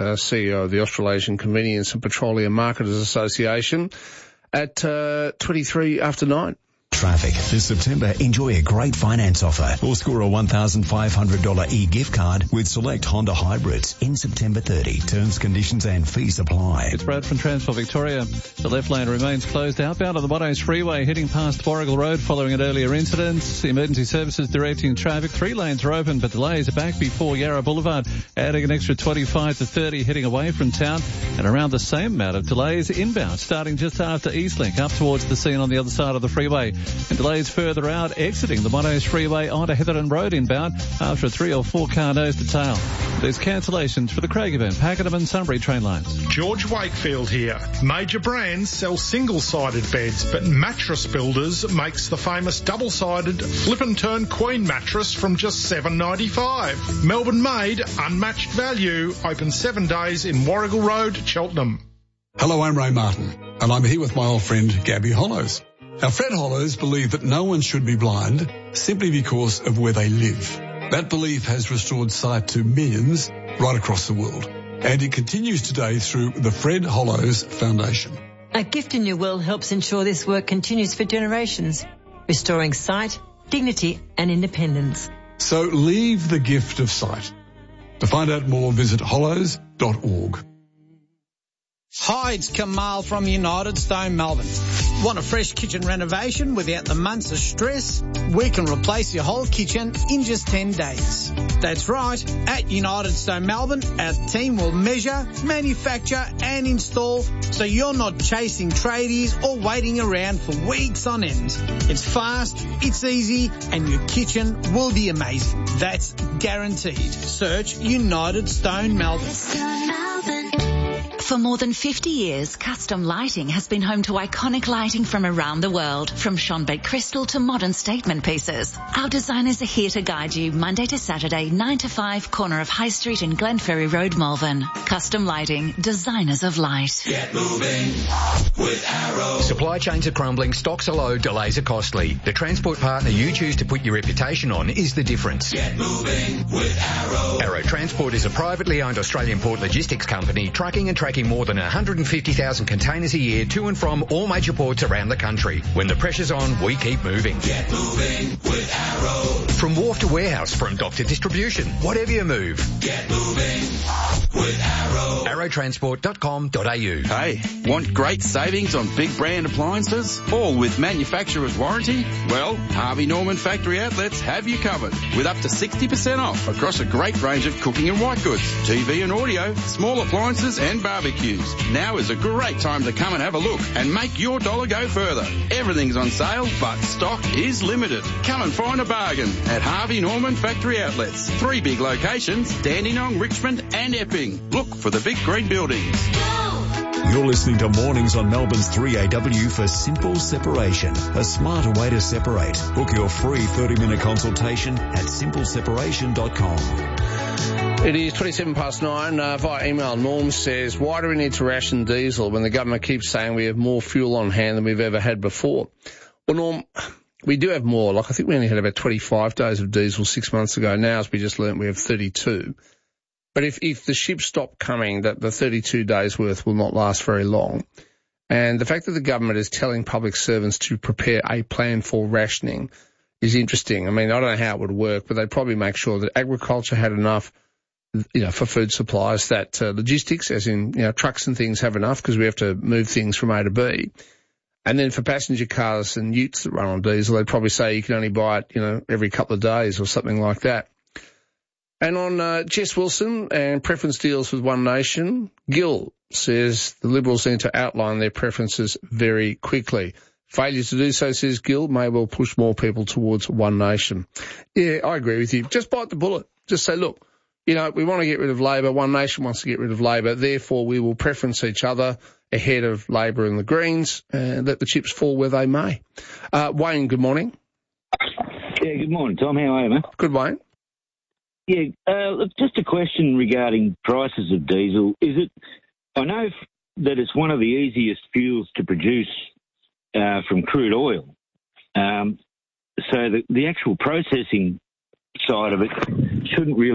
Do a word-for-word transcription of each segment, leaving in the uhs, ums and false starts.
uh, C E O of the Australasian Convenience and Petroleum Marketers Association, at uh, twenty-three after nine. Traffic. This September, enjoy a great finance offer or score a one thousand five hundred dollars e-gift card with select Honda hybrids in September thirtieth. Terms, conditions and fees apply. It's Brad from Transport Victoria. The left lane remains closed outbound on the Monash Freeway heading past Warrigal Road following an earlier incident. Emergency services directing traffic. Three lanes are open but delays are back before Yarra Boulevard, adding an extra twenty-five to thirty heading away from town, and around the same amount of delays inbound starting just after Eastlink up towards the scene on the other side of the freeway. And delays further out exiting the Monash Freeway onto Heatherton Road inbound after a three or four car nose to tail. There's cancellations for the Craigieburn, Pakenham and Sunbury train lines. George Wakefield here. Major brands sell single-sided beds, but Mattress Builders makes the famous double-sided flip and turn queen mattress from just seven dollars ninety-five. Melbourne made, unmatched value. Open seven days in Warrigal Road, Cheltenham. Hello, I'm Ray Martin, and I'm here with my old friend Gabby Hollows. Now, Fred Hollows believe that no one should be blind simply because of where they live. That belief has restored sight to millions right across the world, and it continues today through the Fred Hollows Foundation. A gift in your will helps ensure this work continues for generations, restoring sight, dignity and independence. So leave the gift of sight. To find out more, visit hollows dot org. Hi, it's Kamal from United Stone Melbourne. Want a fresh kitchen renovation without the months of stress? We can replace your whole kitchen in just ten days. That's right. At United Stone Melbourne, our team will measure, manufacture and install so you're not chasing tradies or waiting around for weeks on end. It's fast, it's easy and your kitchen will be amazing. That's guaranteed. Search United Stone Melbourne. For more than fifty years, Custom Lighting has been home to iconic lighting from around the world, from Schonbeck crystal to modern statement pieces. Our designers are here to guide you Monday to Saturday, nine to five, corner of High Street and Glenferrie Road, Malvern. Custom Lighting, designers of light. Get moving with Arrow. Supply chains are crumbling, stocks are low, delays are costly. The transport partner you choose to put your reputation on is the difference. Get moving with Arrow. Arrow Transport is a privately owned Australian port logistics company, trucking and tracking more than one hundred fifty thousand containers a year to and from all major ports around the country. When the pressure's on, we keep moving. Get moving with Arrow. From wharf to warehouse, from dock to distribution, whatever you move. Get moving with Arrow. arrow transport dot com dot a u. Hey, want great savings on big brand appliances? All with manufacturer's warranty? Well, Harvey Norman Factory Outlets have you covered with up to sixty percent off across a great range of cooking and white goods, T V and audio, small appliances and barbecues. Now is a great time to come and have a look and make your dollar go further. Everything's on sale, but stock is limited. Come and find a bargain at Harvey Norman Factory Outlets. Three big locations, Dandenong, Richmond and Epping. Look for the big green buildings. You're listening to Mornings on Melbourne's three A W for Simple Separation, a smarter way to separate. Book your free thirty minute consultation at simple separation dot com. It is twenty-seven past nine. Uh, via email, Norm says, why do we need to ration diesel when the government keeps saying we have more fuel on hand than we've ever had before? Well, Norm, we do have more. Like, I think we only had about twenty-five days of diesel six months ago. Now, as we just learnt, we have thirty-two. But if, if the ships stop coming, that the thirty-two days worth will not last very long. And the fact that the government is telling public servants to prepare a plan for rationing is interesting. I mean, I don't know how it would work, but they'd probably make sure that agriculture had enough, you know, for food supplies, that uh, logistics, as in, you know, trucks and things have enough because we have to move things from A to B. And then for passenger cars and utes that run on diesel, they'd probably say you can only buy it, you know, every couple of days or something like that. And on uh, Jess Wilson and preference deals with One Nation, Gil says the Liberals need to outline their preferences very quickly. Failure to do so, says Gil, may well push more people towards One Nation. Yeah, I agree with you. Just bite the bullet. Just say, look, you know, we want to get rid of Labor. One Nation wants to get rid of Labor. Therefore, we will preference each other ahead of Labor and the Greens and let the chips fall where they may. Uh, Wayne, good morning. Yeah, good morning, Tom. How are you, mate? Good, Wayne. Yeah, uh, look, just a question regarding prices of diesel. Is it, I know f- that it's one of the easiest fuels to produce uh, from crude oil. Um, so the, the actual processing side of it shouldn't really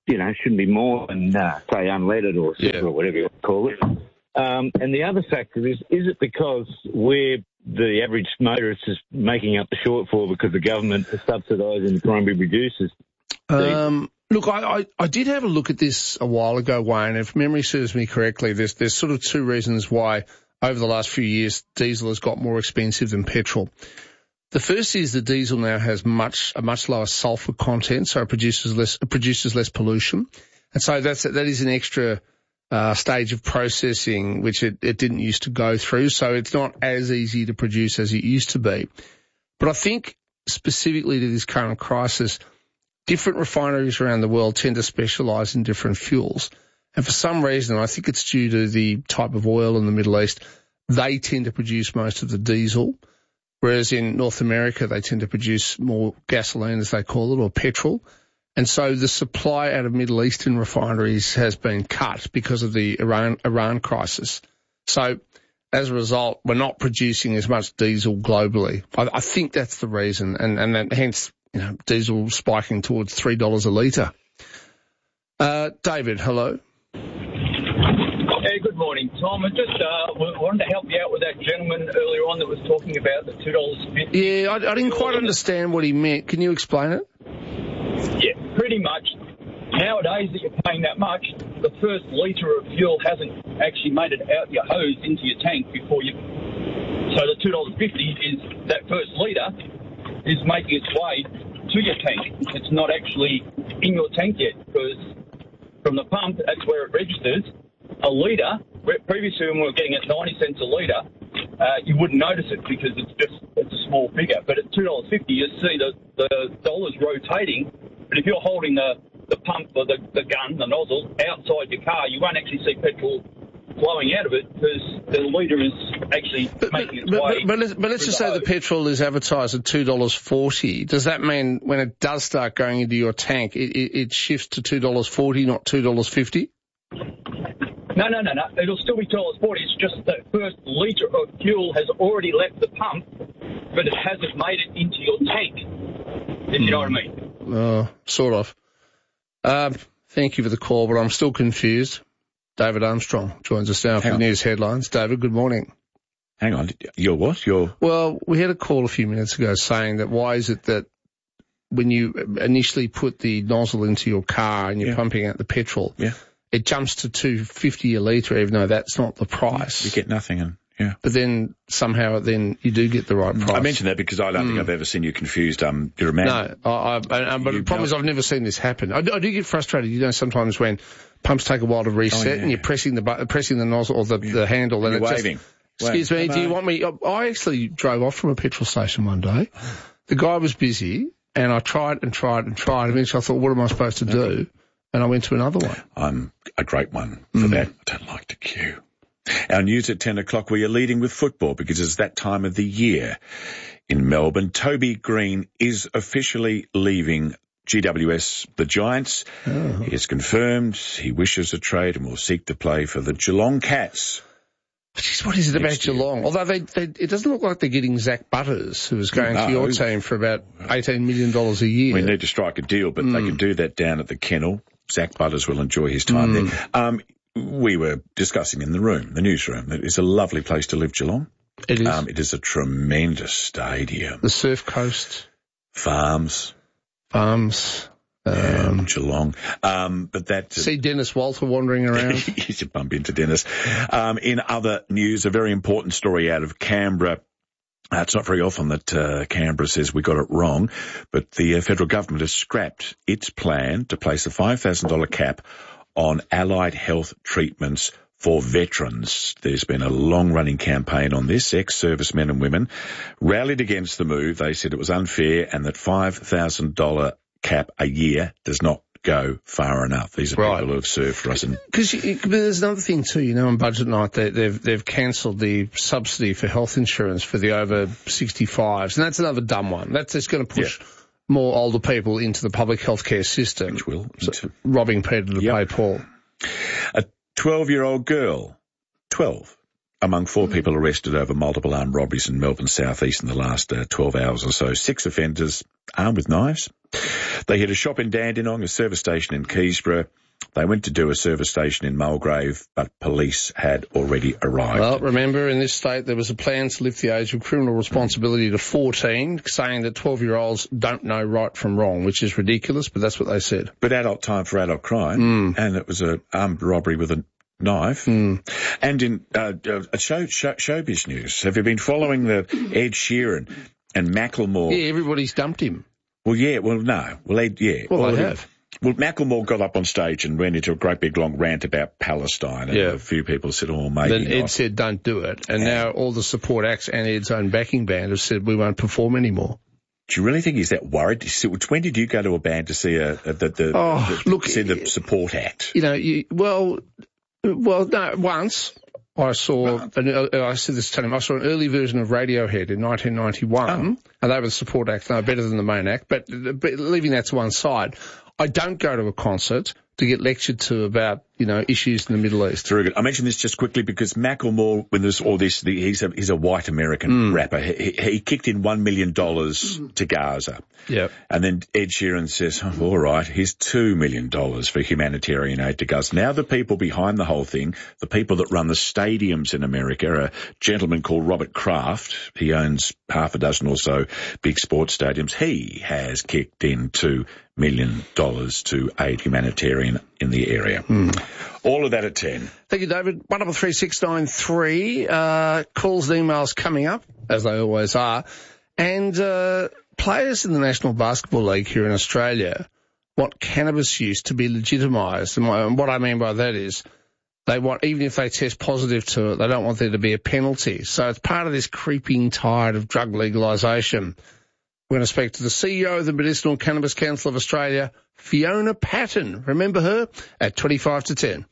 you know, shouldn't be more than, uh, say, unleaded or super Yeah. or whatever you want to call it. Um, and the other factor is, is it because we're the average motorist is making up the shortfall because the government is subsidising the primary producers? Um, look, I, I, I did have a look at this a while ago, Wayne. If memory serves me correctly, there's, there's sort of two reasons why over the last few years diesel has got more expensive than petrol. The first is the diesel now has much a much lower sulphur content, so it produces less it produces less pollution, and so that's that is an extra uh, stage of processing which it, it didn't used to go through. So it's not as easy to produce as it used to be. But I think specifically to this current crisis, different refineries around the world tend to specialise in different fuels, and for some reason, I think it's due to the type of oil in the Middle East, they tend to produce most of the diesel. Whereas in North America, they tend to produce more gasoline, as they call it, or petrol. And so the supply out of Middle Eastern refineries has been cut because of the Iran, Iran crisis. So as a result, we're not producing as much diesel globally. I, I think that's the reason, and, and that, hence, you know, diesel spiking towards three dollars a litre. Uh, David, hello. Hey, good morning, Tom. I just uh, wanted to help you out with that gentleman earlier on that was talking about the two dollars fifty. Yeah, I, I didn't quite understand what he meant. Can you explain it? Yeah, pretty much. Nowadays that you're paying that much, the first litre of fuel hasn't actually made it out your hose into your tank before you... So the two dollars fifty is that first litre is making its way to your tank. It's not actually in your tank yet because from the pump, that's where it registers. A litre, previously when we were getting it ninety cents a litre, uh, you wouldn't notice it because it's just it's a small figure. But at two dollars fifty, you see the, the dollars rotating. But if you're holding the, the pump or the, the gun, the nozzle, outside your car, you won't actually see petrol flowing out of it because the litre is actually but, making its but, way. But, but let's, but let's just say the petrol is advertised at two dollars forty. Does that mean when it does start going into your tank, it, it, it shifts to two dollars forty, not two dollars fifty? No, no, no, no. It'll still be two dollars forty. It's just that first litre of fuel has already left the pump, but it hasn't made it into your tank, if you know what I mean. Uh, sort of. Um, thank you for the call, but I'm still confused. David Armstrong joins us now for the news headlines. David, good morning. Hang on. You're what? You're... Well, we had a call a few minutes ago saying that why is it that when you initially put the nozzle into your car and you're Yeah. pumping out the petrol, Yeah. it jumps to two fifty a litre, even though that's not the price. You get nothing, and yeah. But then somehow then you do get the right price. I mentioned that because I don't Mm. think I've ever seen you confused. Um, you're a man. No, I, I, I, but You the problem know- is I've never seen this happen. I, do- I do get frustrated, you know, sometimes when pumps take a while to reset Oh, yeah. and you're pressing the bu- pressing the nozzle or the, the handle and You're it just... waving. Excuse Wave. me, do you Hello. want me... I- I actually drove off from a petrol station one day. The guy was busy and I tried and tried and tried. Eventually I thought, what am I supposed to do? And I went to another one. I'm a great one for Mm. that. I don't like to queue. Our news at ten o'clock, we are leading with football because it's that time of the year in Melbourne. Toby Green is officially leaving G W S, the Giants. Oh. He has confirmed he wishes a trade and will seek to play for the Geelong Cats. Jeez, what is it about Next year. Geelong? Although they, they, it doesn't look like they're getting Zach Butters, who is going No. to your team for about eighteen million dollars a year. We need to strike a deal, but Mm. they can do that down at the kennel. Zach Butters will enjoy his time Mm. there. Um, we were discussing in the room, the newsroom, that it's a lovely place to live, Geelong. It is. Um, it is a tremendous stadium. The Surf Coast Farms. Farms. Yeah, Um, Geelong. Um, but that... see Dennis Walter wandering around. you should bump into Dennis. Um, in other news, a very important story out of Canberra. Uh, it's not very often that uh, Canberra says we got it wrong, but the uh, federal government has scrapped its plan to place a five thousand dollars cap on allied health treatments for veterans. There's been a long-running campaign on this. Ex-servicemen and women rallied against the move. They said it was unfair and that five thousand dollars cap a year does not go far enough. These are Right. people who have served for us. And Because there's another thing too, you know, on budget night they, they've they've cancelled the subsidy for health insurance for the over sixty-fives, and that's another dumb one. That's just going to push Yeah. more older people into the public healthcare system, which will. so, robbing Peter to Yep. pay Paul. A twelve-year-old girl, twelve, among four people arrested over multiple armed robberies in Melbourne South East in the last uh, twelve hours or so. Six offenders armed with knives. They hit a shop in Dandenong, a service station in Keysborough. They went to do a service station in Mulgrave, but police had already arrived. Well, remember, in this state, there was a plan to lift the age of criminal responsibility to fourteen, saying that twelve-year-olds don't know right from wrong, which is ridiculous, but that's what they said. But adult time for adult crime, mm. and it was an armed robbery with a knife. Mm. And in uh, uh, show, show, showbiz news, have you been following the Ed Sheeran and Macklemore? Yeah, everybody's dumped him. Well, yeah, well, no. Well, Ed, yeah. Well, well they have. Well, Macklemore got up on stage and went into a great big long rant about Palestine, and yeah. a few people said, oh, maybe Then Ed not. said, don't do it. And yeah. now all the support acts and Ed's own backing band have said, we won't perform anymore. Do you really think he's that worried? When did you go to a band to see a, a the, the, oh, the, look, see the support act? You know, you, well, well, no, once I saw, an, I said this to him, I saw an early version of Radiohead in nineteen ninety-one, oh. and they were the support act, no, better than the main act, but, but leaving that to one side, I don't go to a concert to get lectured to about, you know, issues in the Middle East. Very good. I mention this just quickly because Macklemore, when there's all this, the, he's a he's a white American mm. rapper. He, he kicked in one million dollars to Gaza. Yep. And then Ed Sheeran says, oh, all right, here's two million dollars for humanitarian aid to Gaza. Now the people behind the whole thing, the people that run the stadiums in America, a gentleman called Robert Kraft, he owns half a dozen or so big sports stadiums. He has kicked in two million dollars to aid humanitarian in the area. Mm. All of that at ten. Thank you, David. one double three six nine three. Uh, calls and emails coming up, as they always are. And uh, players in the National Basketball League here in Australia want cannabis use to be legitimised. And what I mean by that is they want, even if they test positive to it, they don't want there to be a penalty. So it's part of this creeping tide of drug legalisation. We're going to speak to the C E O of the Medicinal Cannabis Council of Australia, Fiona Patton. Remember her? At twenty-five to ten.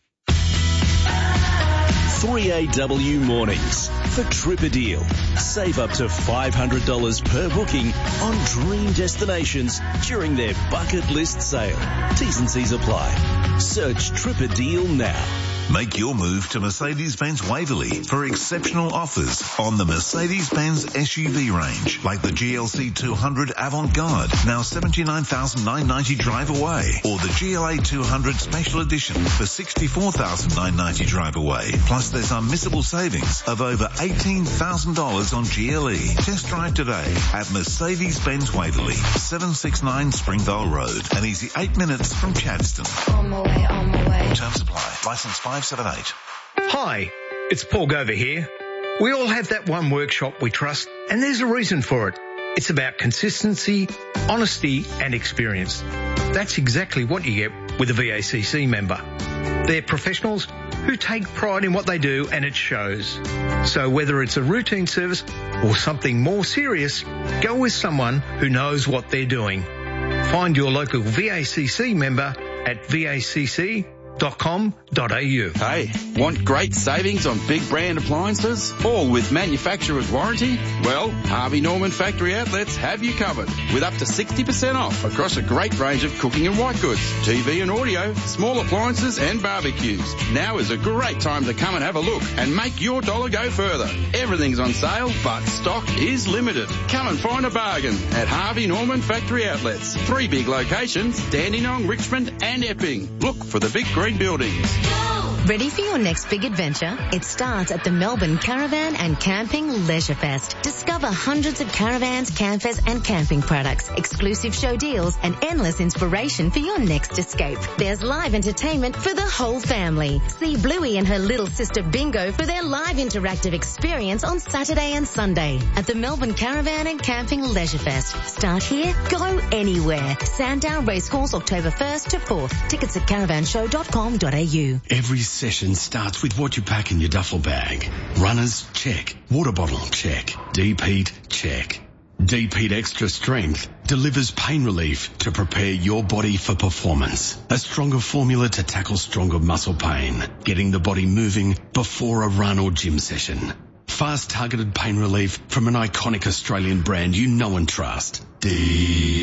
three A W Mornings for Trip a Deal. Save up to five hundred dollars per booking on dream destinations during their bucket list sale. T's and C's apply. Search Trip a Deal now. Make your move to Mercedes-Benz Waverley for exceptional offers on the Mercedes-Benz S U V range, like the G L C two hundred Avant-Garde, now seventy-nine thousand nine hundred ninety drive away, or the G L A two hundred Special Edition for sixty-four thousand nine hundred ninety drive away. Plus, there's unmissable savings of over eighteen thousand dollars on G L E. Test drive today at Mercedes-Benz Waverley, seven sixty-nine Springvale Road, an easy eight minutes from Chadstone. On my way, on my way. Terms apply. License five seven eight. Hi, it's Paul Gover here. We all have that one workshop we trust, and there's a reason for it. It's about consistency, honesty, and experience. That's exactly what you get with a V A C C member. They're professionals who take pride in what they do, and it shows. So whether it's a routine service or something more serious, go with someone who knows what they're doing. Find your local V A C C member at V A C C dot com dot a u. Hey, want great savings on big brand appliances, all with manufacturer's warranty? Well, Harvey Norman Factory Outlets have you covered with up to sixty percent off across a great range of cooking and white goods, T V and audio, small appliances and barbecues. Now is a great time to come and have a look and make your dollar go further. Everything's on sale, but stock is limited. Come and find a bargain at Harvey Norman Factory Outlets. Three big locations, Dandenong, Richmond and Epping. Look for the big green buildings. Ready for your next big adventure? It starts at the Melbourne Caravan and Camping Leisure Fest. Discover hundreds of caravans, campers and camping products, exclusive show deals and endless inspiration for your next escape. There's live entertainment for the whole family. See Bluey and her little sister Bingo for their live interactive experience on Saturday and Sunday at the Melbourne Caravan and Camping Leisure Fest. Start here, go anywhere. Sandown Racecourse, October first to fourth. Tickets at caravan show dot com dot a u. Every session starts with what you pack in your duffel bag. Runners, check. Water bottle, check. Deep-heat, check. Deep-heat Extra Strength delivers pain relief to prepare your body for performance. A stronger formula to tackle stronger muscle pain, getting the body moving before a run or gym session. Fast targeted pain relief from an iconic Australian brand you know and trust.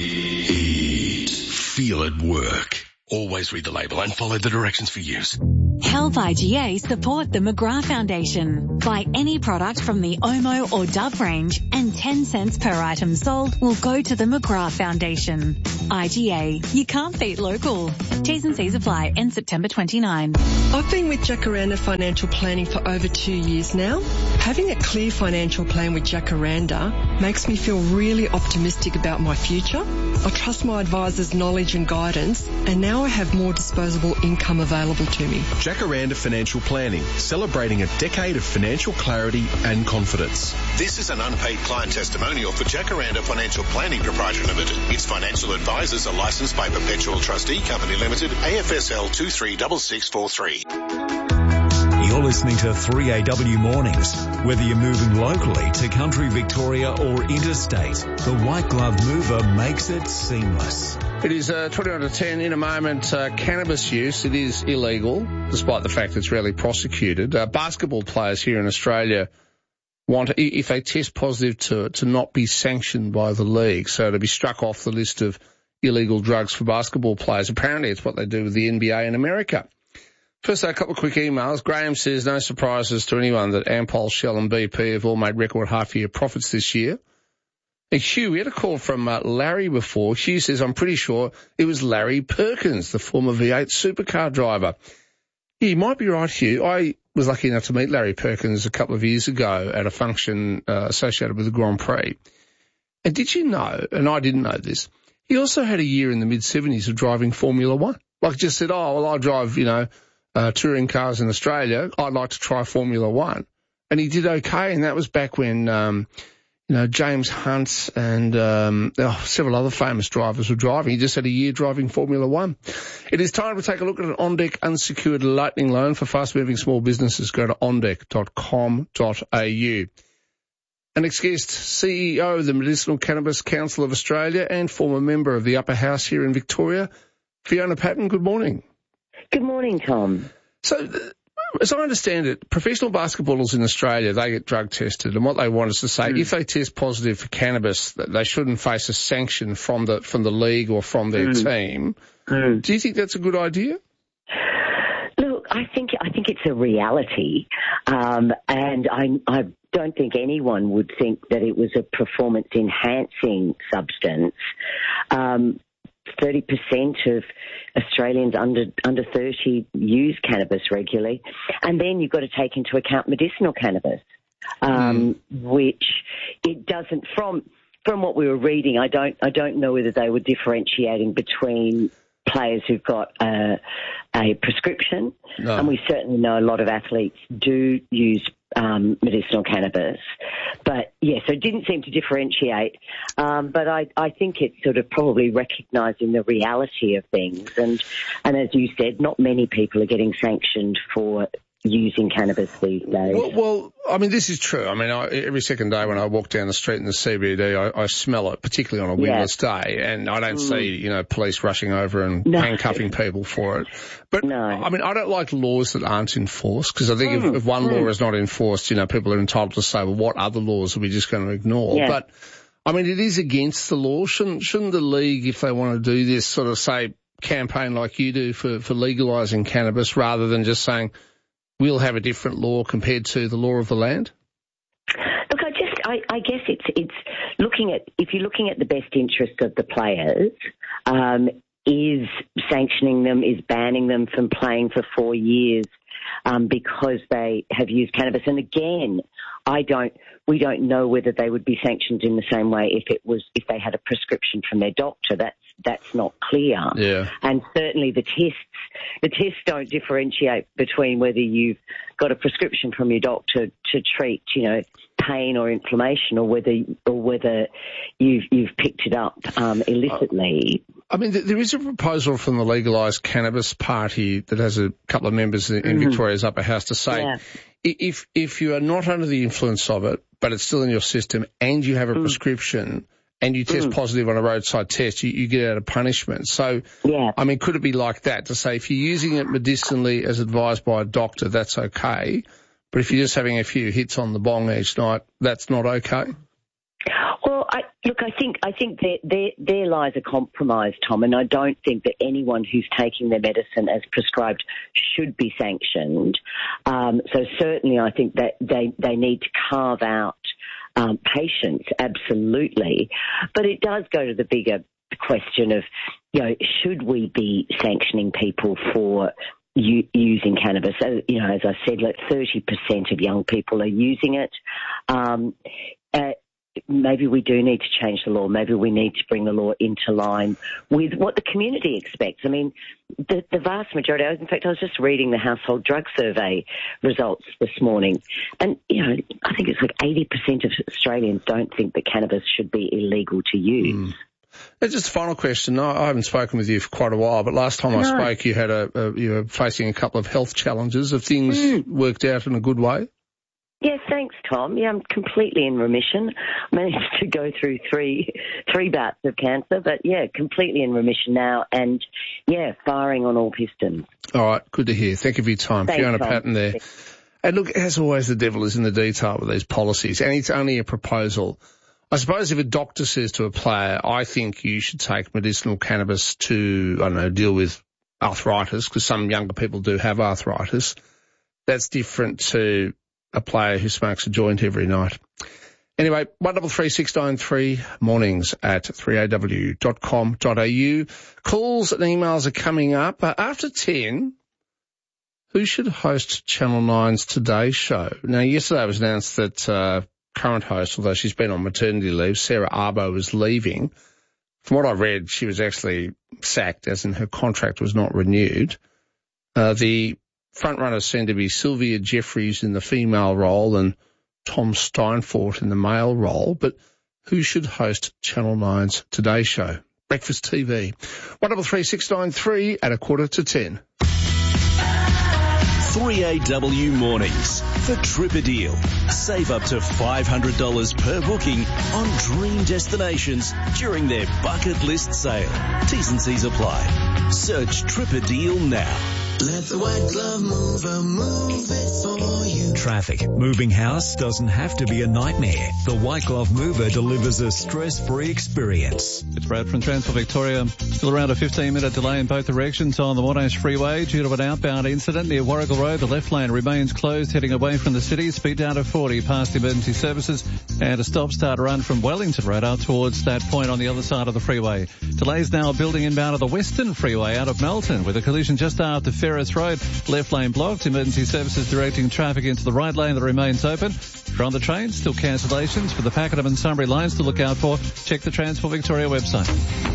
Deep. Feel it work. Always read the label and follow the directions for use. Help I G A support the McGrath Foundation. Buy any product from the Omo or Dove range and ten cents per item sold will go to the McGrath Foundation. I G A, you can't beat local. T's and C's apply. End September twenty-ninth. I've been with Jacaranda Financial Planning for over two years now. Having a clear financial plan with Jacaranda makes me feel really optimistic about my future. I trust my advisor's knowledge and guidance, and now I have more disposable income available to me. Jacaranda Financial Planning, celebrating a decade of financial clarity and confidence. This is an unpaid client testimonial for Jacaranda Financial Planning Proprietary Limited. Its financial advisors are licensed by Perpetual Trustee Company Limited, A F S L two three six six four three. You're listening to three A W Mornings. Whether you're moving locally to country Victoria or interstate, the White Glove Mover makes it seamless. It is uh, twenty to ten. In a moment, uh, cannabis use, it is illegal, despite the fact it's rarely prosecuted. Uh, basketball players here in Australia want, if they test positive, to, to not be sanctioned by the league, so to be struck off the list of illegal drugs for basketball players. Apparently it's what they do with the N B A in America. First, a couple of quick emails. Graham says, no surprises to anyone that Ampol, Shell and B P have all made record half-year profits this year. And Hugh, we had a call from uh, Larry before. Hugh says, I'm pretty sure it was Larry Perkins, the former V eight supercar driver. Yeah, you might be right, Hugh. I was lucky enough to meet Larry Perkins a couple of years ago at a function uh, associated with the Grand Prix. And did you know, and I didn't know this, he also had a year in the mid-seventies of driving Formula One. Like, just said, oh, well, I drive, you know, uh, touring cars in Australia. I'd like to try Formula One. And he did okay, and that was back when, um, you know, James Hunt and um, oh, several other famous drivers were driving. He just had a year driving Formula One. It is time to take a look at an OnDeck unsecured lightning loan for fast-moving small businesses. Go to on deck dot com dot a u. Our next guest, C E O of the Medicinal Cannabis Council of Australia and former member of the Upper House here in Victoria, Fiona Patton. Good morning. Good morning, Tom. So, as I understand it, professional basketballers in Australia, they get drug tested, and what they want is to say, mm. if they test positive for cannabis, they shouldn't face a sanction from the from the league or from their mm. team. Mm. Do you think that's a good idea? Look, I think I think it's a reality, um, and I, I don't think anyone would think that it was a performance-enhancing substance. Um, thirty percent of Australians under under thirty use cannabis regularly, and then you've got to take into account medicinal cannabis, um, mm. which it doesn't. From from what we were reading, I don't I don't know whether they were differentiating between players who've got a, a prescription, no. and we certainly know a lot of athletes do use um, medicinal cannabis. But, yeah, so it didn't seem to differentiate. Um, but I, I think it's sort of probably recognising the reality of things. And, and as you said, not many people are getting sanctioned for using cannabis these days. Well, well I mean, this is true. I mean, I, every second day when I walk down the street in the C B D, I, I smell it, particularly on a windless yeah. day, and I don't mm. see, you know, police rushing over and no. handcuffing people for it. But, no. I mean, I don't like laws that aren't enforced, because I think mm. if, if one mm. law is not enforced, you know, people are entitled to say, well, what other laws are we just going to ignore? Yeah. But, I mean, it is against the law. Shouldn't, shouldn't the league, if they want to do this, sort of say, campaign like you do for, for legalising cannabis, rather than just saying, we'll have a different law compared to the law of the land? Look, I just, I, I guess it's it's looking at, if you're looking at the best interest of the players, um, is sanctioning them, is banning them from playing for four years um, because they have used cannabis. And again, I don't, we don't know whether they would be sanctioned in the same way if it was, if they had a prescription from their doctor. That's, that's not clear. Yeah. And certainly the tests, the tests don't differentiate between whether you've got a prescription from your doctor to treat, you know, pain or inflammation, or whether, or whether you've, you've picked it up, um, illicitly. I mean, there is a proposal from the Legalised Cannabis Party that has a couple of members in mm. Victoria's Upper House to say, yeah. if, if you are not under the influence of it, but it's still in your system, and you have a mm. prescription, and you test mm. positive on a roadside test, you, you get out of punishment. So, yeah. I mean, could it be like that, to say if you're using it medicinally as advised by a doctor, that's okay, but if you're just having a few hits on the bong each night, that's not okay? Well, I, look, I think I think there, there there lies a compromise, Tom, and I don't think that anyone who's taking their medicine as prescribed should be sanctioned. Um, so certainly, I think that they they need to carve out um, patients, absolutely, but it does go to the bigger question of, you know, should we be sanctioning people for u- using cannabis? So, you know, as I said, like thirty percent of young people are using it. Um, uh, maybe we do need to change the law. Maybe we need to bring the law into line with what the community expects. I mean, the, the vast majority, in fact, I was just reading the Household Drug Survey results this morning, and, you know, I think it's like eighty percent of Australians don't think that cannabis should be illegal to use. Mm. And just a final question. I haven't spoken with you for quite a while, but last time I No. spoke, you had a, a you were facing a couple of health challenges. Have things Mm. worked out in a good way? Yes, thanks, Tom. Yeah, I'm completely in remission. I managed to go through three three bouts of cancer, but yeah, completely in remission now, and yeah, firing on all pistons. All right, good to hear. Thank you for your time. Thanks, Fiona Tom. Patton there. And look, as always, the devil is in the detail with these policies, and it's only a proposal. I suppose if a doctor says to a player, I think you should take medicinal cannabis to, I don't know, deal with arthritis, because some younger people do have arthritis, that's different to a player who smokes a joint every night. Anyway, one double three six nine three, mornings at three a w dot com dot a u. Calls and emails are coming up. Uh, after ten, who should host Channel nine's Today Show? Now, yesterday it was announced that uh, current host, although she's been on maternity leave, Sarah Arbo, is leaving. From what I read, she was actually sacked, as in her contract was not renewed. Uh, the frontrunners seem to be Sylvia Jeffries in the female role and Tom Steinfort in the male role. But who should host Channel nine's Today Show? Breakfast T V. one double three six nine three at a quarter to ten. three A W mornings for Tripper Deal. Save up to five hundred dollars per booking on dream destinations during their bucket list sale. T's and C's apply. Search Tripper Deal now. Let the white glove mover move it for you. Traffic. Moving house doesn't have to be a nightmare. The White Glove Mover delivers a stress-free experience. It's Brad from Transport Victoria. Still around a fifteen minute delay in both directions on the Monash Freeway due to an outbound incident near Warrigal Road. The left lane remains closed heading away from the city. Speed down to forty past emergency services, and a stop-start run from Wellington Road out towards that point on the other side of the freeway. Delays now building inbound of the Western Freeway out of Melton with a collision just after Ferris Road. Left lane blocked. Emergency services directing traffic into the right lane that remains open. If you're on the train, still cancellations for the Pakenham and Sunbury lines to look out for. Check the Transport Victoria website.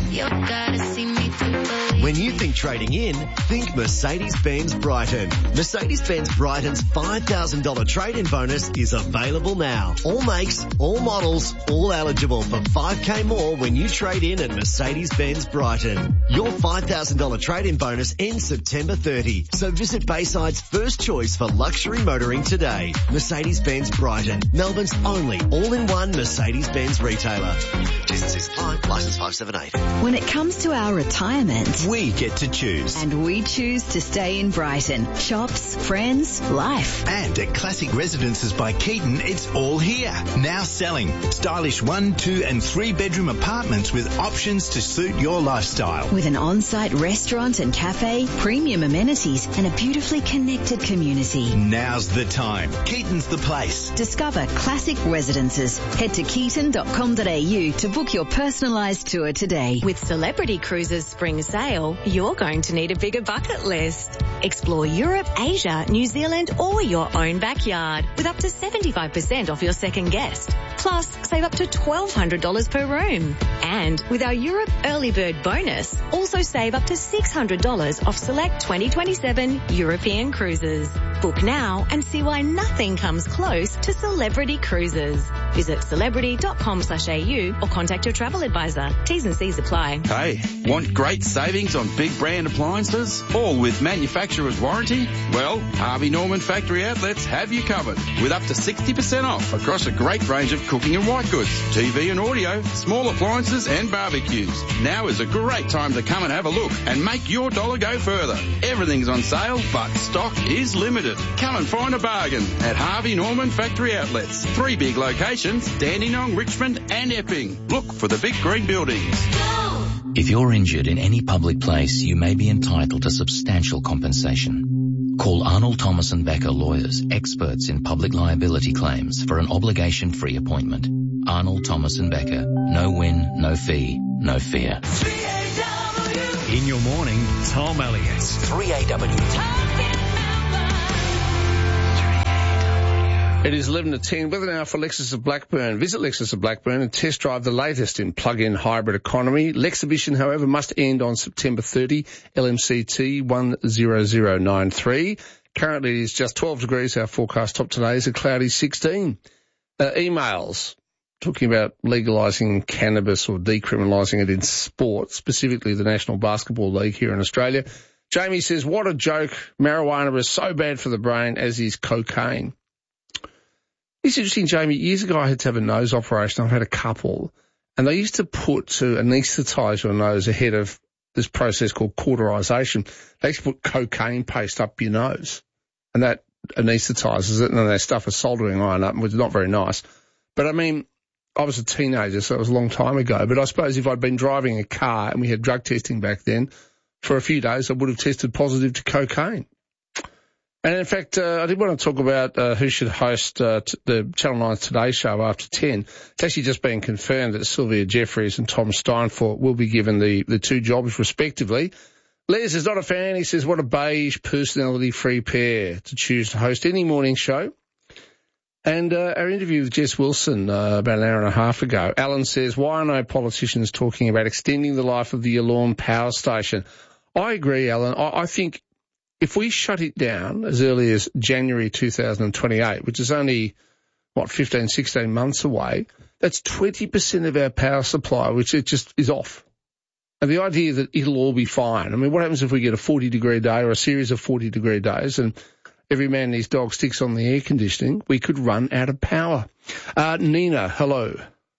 When you think trading in, think Mercedes-Benz Brighton. Mercedes-Benz Brighton's five thousand dollars trade-in bonus is available now. All makes, all models, all eligible for five K more when you trade in at Mercedes-Benz Brighton. Your five thousand dollars trade-in bonus ends September thirtieth, so visit Bayside's first choice for luxury motoring today. Mercedes-Benz Brighton, Melbourne's only all-in-one Mercedes-Benz retailer. T's and C's apply. Licence five seven eight. When it comes to our retirement, we get to choose. And we choose to stay in Brighton. Shops, friends, life. And at Classic Residences by Keaton, it's all here. Now selling stylish one, two and three bedroom apartments with options to suit your lifestyle. With an on-site restaurant and cafe, premium amenities and a beautifully connected community. Now's the time. Keaton's the place. Discover Classic Residences. Head to keaton dot com dot a u to book your personalised tour today. With Celebrity Cruises Spring Sale, you're going to need a bigger bucket list. Explore Europe, Asia, New Zealand or your own backyard with up to seventy-five percent off your second guest. Plus, save up to twelve hundred dollars per room. And with our Europe Early Bird bonus, also save up to six hundred dollars off select twenty twenty-seven European cruises. Book now and see why nothing comes close to Celebrity Cruises. Visit celebrity dot com slash a u or contact your travel advisor. T's and C's apply. Hey, want great savings on big brand appliances? All with manufacturer's warranty? Well, Harvey Norman Factory Outlets have you covered with up to sixty percent off across a great range of cooking and white goods, T V and audio, small appliances and barbecues. Now is a great time to come and have a look and make your dollar go further. Everything's on sale, but stock is limited. budget. Come and find a bargain at Harvey Norman Factory Outlets. Three big locations, Dandenong, Richmond and Epping. Look for the big green buildings. If you're injured in any public place, you may be entitled to substantial compensation. Call Arnold Thomas and Becker Lawyers, experts in public liability claims, for an obligation-free appointment. Arnold Thomas and Becker. No win, no fee, no fear. In your morning, Tom Elliott. three A W. It is eleven to ten. Weather now for Lexus of Blackburn. Visit Lexus of Blackburn and test drive the latest in plug-in hybrid economy. Lexhibition, however, must end on September thirtieth. L M C T one zero zero nine three. Currently it is just twelve degrees. Our forecast top today is a cloudy sixteen. Uh, emails talking about legalising cannabis or decriminalising it in sport, specifically the National Basketball League here in Australia. Jamie says, what a joke. Marijuana is so bad for the brain, as is cocaine. It's interesting, Jamie. Years ago, I had to have a nose operation. I've had a couple. And they used to put to anaesthetise your nose ahead of this process called cauterisation. They used to put cocaine paste up your nose. And that anaesthetises it. And then they stuff a soldering iron up, which is not very nice. But, I mean, I was a teenager, so it was a long time ago. But I suppose if I'd been driving a car and we had drug testing back then, for a few days I would have tested positive to cocaine. And in fact, uh, I did want to talk about uh, who should host uh, t- the Channel nine's Today Show after ten. It's actually just been confirmed that Sylvia Jeffries and Tom Steinfort will be given the, the two jobs respectively. Les is not a fan. He says, what a beige, personality-free pair to choose to host any morning show. And uh, our interview with Jess Wilson uh, about an hour and a half ago, Alan says, why are no politicians talking about extending the life of the Yallourn power station? I agree, Alan. I, I think if we shut it down as early as January two thousand twenty-eight, which is only, what, fifteen, sixteen months away, that's twenty percent of our power supply, which it just is off. And the idea that it'll all be fine. I mean, what happens if we get a forty-degree day or a series of forty-degree days and every man and his dog sticks on the air conditioning? We could run out of power. Uh, Nina, hello.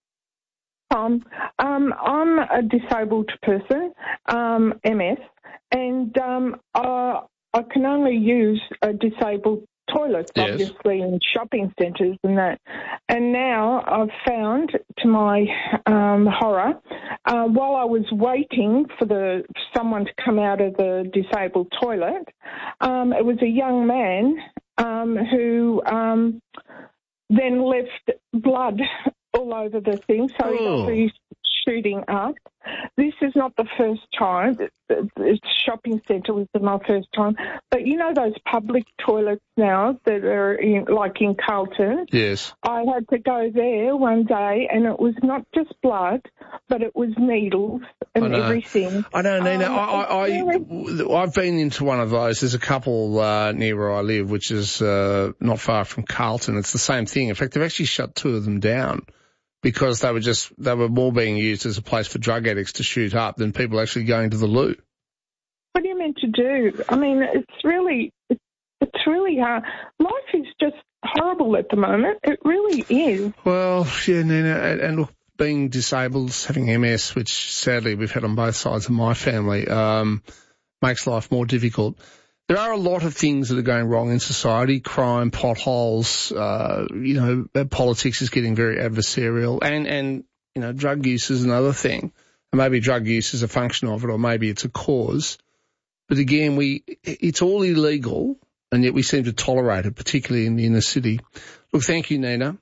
Um, um, I'm a disabled person, um, M S, and um, uh, I can only use a disabled toilets, yes, obviously, in shopping centres and that. And now I've found, to my um, horror, uh, while I was waiting for the someone to come out of the disabled toilet, um, it was a young man um, who um, then left blood all over the thing, so oh. he's shooting up. This is not the first time. The shopping centre was my first time. But you know those public toilets now that are in, like in Carlton? Yes. I had to go there one day and it was not just blood, but it was needles and I everything. I know, Nina. Um, I, I, I, I've been into one of those. There's a couple uh, near where I live, which is uh, not far from Carlton. It's the same thing. In fact, they've actually shut two of them down, because they were just, they were more being used as a place for drug addicts to shoot up than people actually going to the loo. What are you meant to do? I mean, it's really, it's, it's really hard. Life is just horrible at the moment. It really is. Well, yeah, Nina, and, and look, being disabled, having M S, which sadly we've had on both sides of my family, um, makes life more difficult. There are a lot of things that are going wrong in society, crime, potholes, uh, you know, politics is getting very adversarial, and, and, you know, drug use is another thing. And maybe drug use is a function of it, or maybe it's a cause. But again, we, it's all illegal, and yet we seem to tolerate it, particularly in the inner city. Look, thank you, Nina.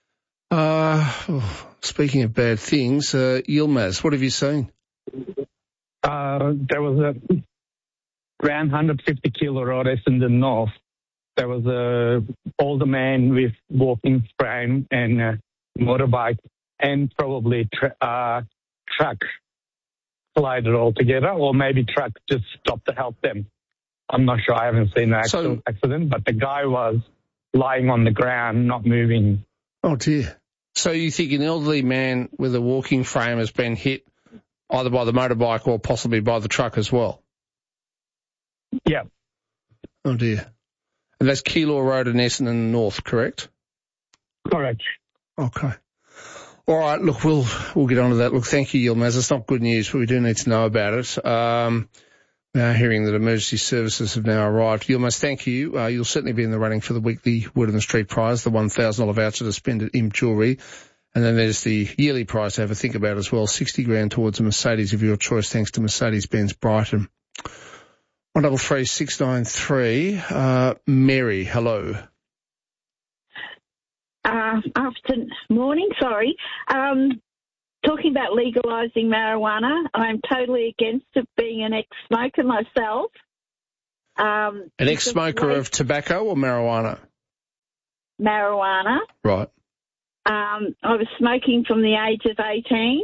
Uh, oh, speaking of bad things, uh, Yilmaz, what have you seen? Uh, there was a around one hundred fifty kilo road in the north. There was a older man with walking frame and a motorbike and probably tra- uh, truck collided all together, or maybe truck just stopped to help them. I'm not sure. I haven't seen the actual so, accident, but the guy was lying on the ground, not moving. Oh, dear. So you think an elderly man with a walking frame has been hit either by the motorbike or possibly by the truck as well? Yeah. Oh, dear. And that's Keilor Road in Essendon North, correct? Correct. Okay. All right, look, we'll we'll get on to that. Look, thank you, Yilmaz. It's not good news, but we do need to know about it. Um, Uh, hearing that emergency services have now arrived. Yilmaz, thank you. Uh, you'll certainly be in the running for the weekly Word on the Street prize, the one thousand dollars voucher to spend at Imp Jewellery. And then there's the yearly prize to have a think about as well, sixty grand towards a Mercedes of your choice, thanks to Mercedes-Benz Brighton. one double three six nine three. Uh, Mary, hello. Uh, after morning, sorry. Um, Talking about legalising marijuana, I'm totally against it, being an ex-smoker myself. Um, an ex-smoker of tobacco or marijuana? Marijuana. Right. Um, I was smoking from the age of eighteen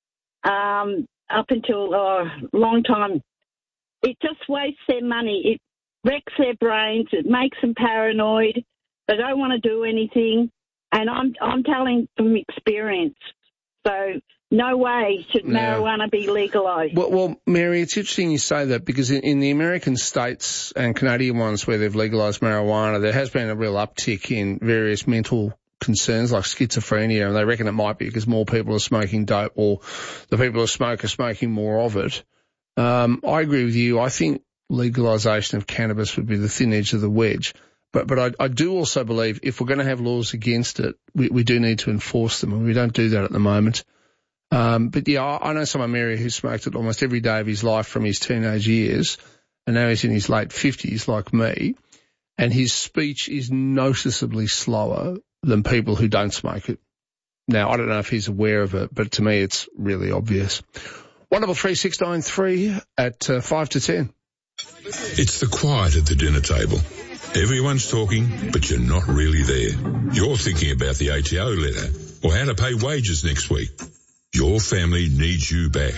um, up until a uh, long time. It just wastes their money. It wrecks their brains. It makes them paranoid. They don't want to do anything. And I'm I'm telling from experience. So no way should marijuana be legalised. Well, well, Mary, it's interesting you say that because in, in the American states and Canadian ones where they've legalised marijuana, there has been a real uptick in various mental concerns like schizophrenia, and they reckon it might be because more people are smoking dope or the people who smoke are smoking more of it. Um, I agree with you. I think legalisation of cannabis would be the thin edge of the wedge. But but I, I do also believe if we're going to have laws against it, we, we do need to enforce them, and we don't do that at the moment. Um, but yeah, I, I know someone, Mary, who smoked it almost every day of his life from his teenage years, and now he's in his late fifties like me, and his speech is noticeably slower than people who don't smoke it. Now, I don't know if he's aware of it, but to me it's really obvious. one double three six nine three at uh, five to ten. It's the quiet at the dinner table. Everyone's talking, but you're not really there. You're thinking about the A T O letter or how to pay wages next week. Your family needs you back.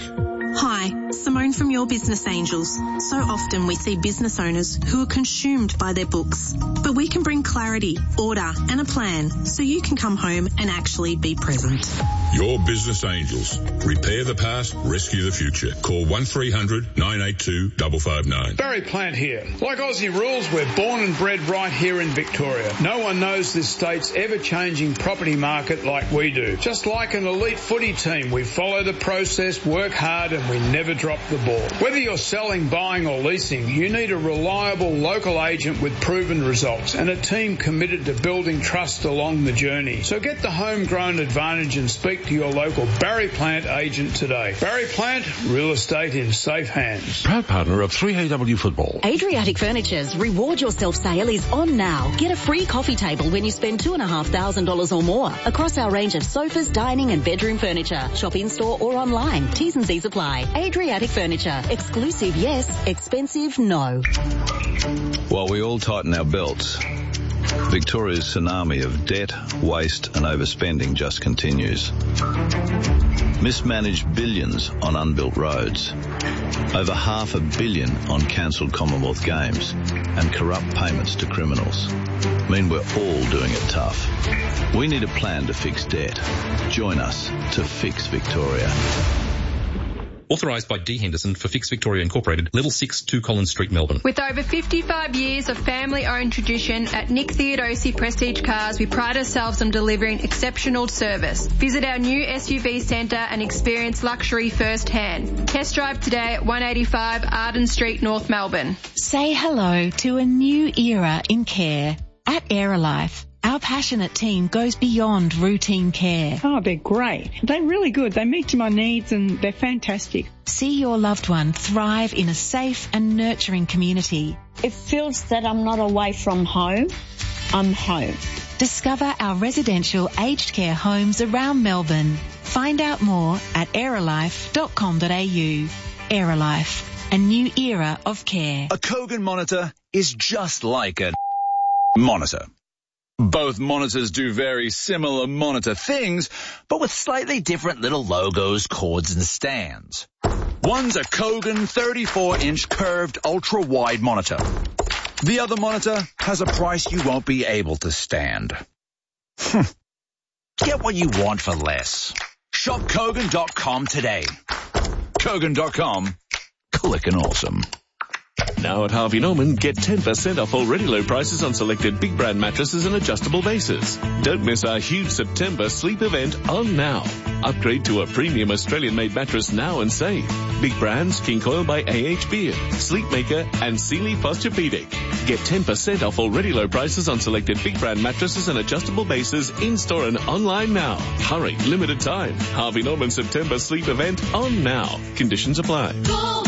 Hi, Simone from Your Business Angels. So often we see business owners who are consumed by their books. But we can bring clarity, order and a plan so you can come home and actually be present. Your Business Angels. Repair the past, rescue the future. Call one three hundred nine eight two five five nine. Barry Plant here. Like Aussie rules, we're born and bred right here in Victoria. No one knows this state's ever-changing property market like we do. Just like an elite footy team, we follow the process, work hard and we never drop the ball. Whether you're selling, buying or leasing, you need a reliable local agent with proven results and a team committed to building trust along the journey. So get the homegrown advantage and speak to your local Barry Plant agent today. Barry Plant, real estate in safe hands. Proud partner of three A W Football. Adriatic Furniture's Reward Yourself sale is on now. Get a free coffee table when you spend two and a half thousand dollars or more across our range of sofas, dining and bedroom furniture. Shop in store or online. T's and C's apply. Adriatic Furniture. Exclusive, yes. Expensive, no. While we all tighten our belts, Victoria's tsunami of debt, waste and overspending just continues. Mismanaged billions on unbuilt roads, over half a billion on cancelled Commonwealth Games, and corrupt payments to criminals mean we're all doing it tough. We need a plan to fix debt. Join us to fix Victoria. Authorised by D. Henderson for Fix Victoria Incorporated, Level six, two Collins Street, Melbourne. With over fifty-five years of family-owned tradition at Nick Theodosi Prestige Cars, we pride ourselves on delivering exceptional service. Visit our new S U V centre and experience luxury firsthand. Test drive today at one eighty-five Arden Street, North Melbourne. Say hello to a new era in care. At Aerolife, our passionate team goes beyond routine care. Oh, they're great. They're really good. They meet my needs and they're fantastic. See your loved one thrive in a safe and nurturing community. It feels that I'm not away from home. I'm home. Discover our residential aged care homes around Melbourne. Find out more at aerolife dot com dot a u. Aerolife, a new era of care. A Kogan monitor is just like a monitor. Both monitors do very similar monitor things, but with slightly different little logos, cords, and stands. One's a Kogan thirty-four inch curved ultra-wide monitor. The other monitor has a price you won't be able to stand. Get what you want for less. Shop Kogan dot com today. Kogan dot com. Clickin' awesome. Now at Harvey Norman, get ten percent off already low prices on selected big brand mattresses and adjustable bases. Don't miss our huge September sleep event on now. Upgrade to a premium Australian-made mattress now and save. Big brands, King Coil by A H Beard, Sleepmaker and Sealy Posturepedic. Get ten percent off already low prices on selected big brand mattresses and adjustable bases in-store and online now. Hurry, limited time. Harvey Norman September sleep event on now. Conditions apply. Go,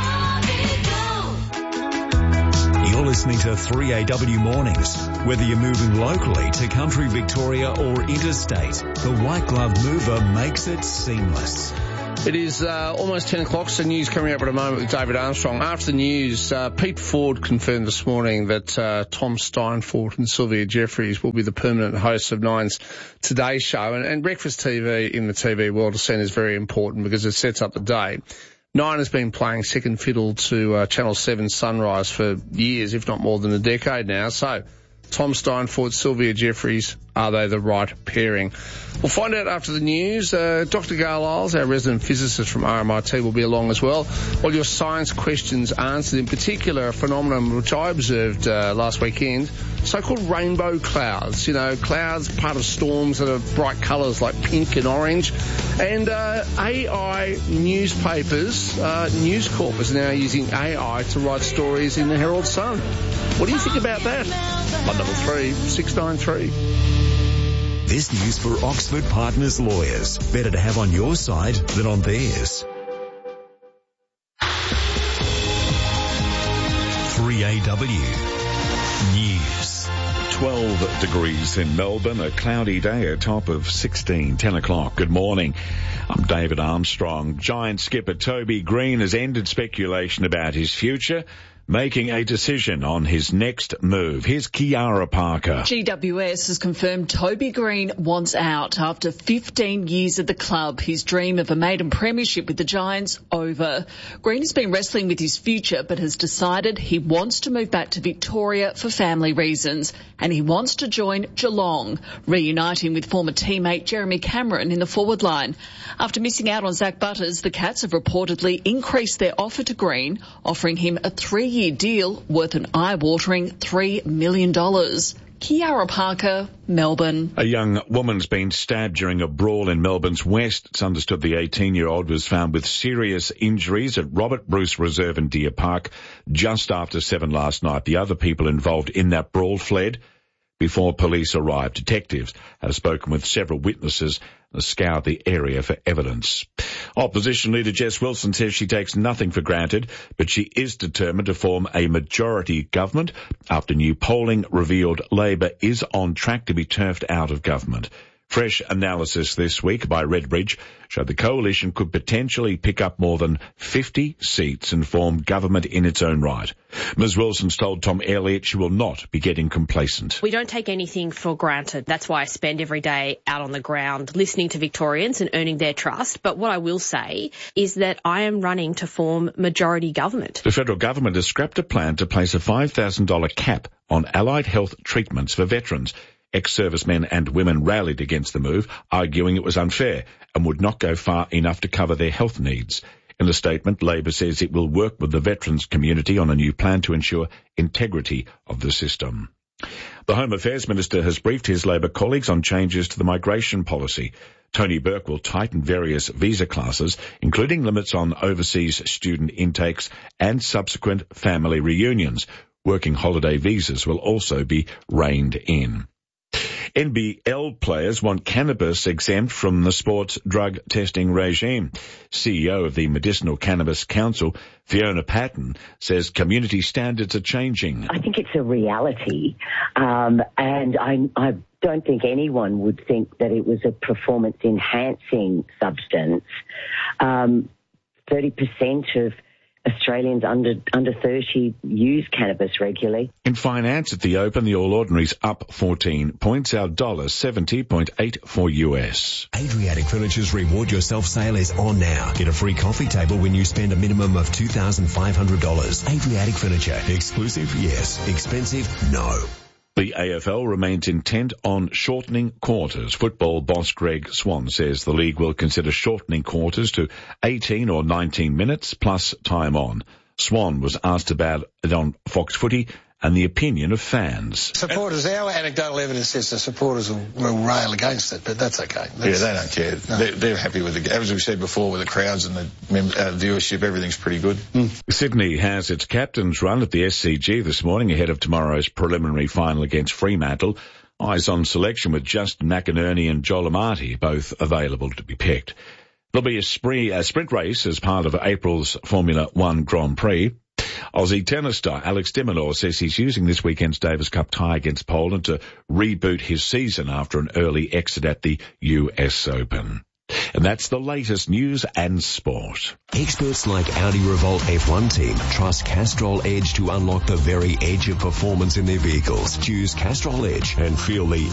You're listening to three A W Mornings. Whether you're moving locally to country Victoria or interstate, the White Glove Mover makes it seamless. It is uh, almost ten o'clock, so news coming up in a moment with David Armstrong. After the news, uh, Pete Ford confirmed this morning that uh, Tom Steinfort and Sylvia Jeffreys will be the permanent hosts of Nine's Today Show. And, and breakfast T V in the T V world is seen as very important because it sets up the day. Nine has been playing second fiddle to uh, Channel seven Sunrise for years, if not more than a decade now. So, Tom Steinfort, Sylvia Jeffreys, are they the right pairing? We'll find out after the news. Uh, Doctor Gail Isles, our resident physicist from R M I T, will be along as well. All your science questions answered, in particular a phenomenon which I observed uh, last weekend, so-called rainbow clouds. You know, clouds part of storms that are bright colours like pink and orange. And uh, A I newspapers, uh, News Corp is now using A I to write stories in the Herald Sun. What do you think about that? one double three six nine three. This news for Oxford Partners Lawyers. Better to have on your side than on theirs. three A W News. twelve degrees in Melbourne, a cloudy day, a top of sixteen, ten o'clock. Good morning. I'm David Armstrong. Giant skipper Toby Green has ended speculation about his future, making a decision on his next move. Here's Kiara Parker. G W S has confirmed Toby Green wants out after fifteen years at the club. His dream of a maiden premiership with the Giants over. Green has been wrestling with his future but has decided he wants to move back to Victoria for family reasons, and he wants to join Geelong, reuniting with former teammate Jeremy Cameron in the forward line. After missing out on Zach Butters, the Cats have reportedly increased their offer to Green, offering him a three year deal worth an eye-watering three million dollars. Kiara Parker, Melbourne. A young woman's been stabbed during a brawl in Melbourne's west. It's understood the eighteen-year-old was found with serious injuries at Robert Bruce Reserve in Deer Park just after seven last night. The other people involved in that brawl fled before police arrived. Detectives have spoken with several witnesses and scoured the area for evidence. Opposition leader Jess Wilson says she takes nothing for granted, but she is determined to form a majority government after new polling revealed Labor is on track to be turfed out of government. Fresh analysis this week by Redbridge showed the coalition could potentially pick up more than fifty seats and form government in its own right. Miz Wilson's told Tom Elliott she will not be getting complacent. We don't take anything for granted. That's why I spend every day out on the ground listening to Victorians and earning their trust. But what I will say is that I am running to form majority government. The federal government has scrapped a plan to place a five thousand dollars cap on allied health treatments for veterans. Ex-servicemen and women rallied against the move, arguing it was unfair and would not go far enough to cover their health needs. In a statement, Labor says it will work with the veterans community on a new plan to ensure integrity of the system. The Home Affairs Minister has briefed his Labor colleagues on changes to the migration policy. Tony Burke will tighten various visa classes, including limits on overseas student intakes and subsequent family reunions. Working holiday visas will also be reined in. N B L players want cannabis exempt from the sports drug testing regime. C E O of the Medicinal Cannabis Council, Fiona Patton, says community standards are changing. I think it's a reality, um, and I, I don't think anyone would think that it was a performance-enhancing substance. Um, thirty percent of Australians under under thirty use cannabis regularly. In finance at the Open, the All Ordinaries up fourteen points, our dollar seventy point eight four U S. Adriatic Furniture's Reward Yourself sale is on now. Get a free coffee table when you spend a minimum of two thousand five hundred dollars. Adriatic Furniture. Exclusive? Yes. Expensive? No. The A F L remains intent on shortening quarters. Football boss Greg Swan says the league will consider shortening quarters to eighteen or nineteen minutes plus time on. Swan was asked about it on Fox Footy and the opinion of fans. Supporters, our anecdotal evidence says the supporters will, will rail against it, but that's okay. That's, yeah, they don't care. No. They're, they're happy with the, as we said before, with the crowds and the mem- uh, viewership, everything's pretty good. Mm. Sydney has its captain's run at the S C G this morning ahead of tomorrow's preliminary final against Fremantle. Eyes on selection with Justin McInerney and Joel Amati, both available to be picked. There'll be a, spree, a sprint race as part of April's Formula One Grand Prix. Aussie tennis star Alex de Minaur says he's using this weekend's Davis Cup tie against Poland to reboot his season after an early exit at the U S Open. And that's the latest news and sport. Experts like Audi Revolt F one team trust Castrol Edge to unlock the very edge of performance in their vehicles. Choose Castrol Edge and feel the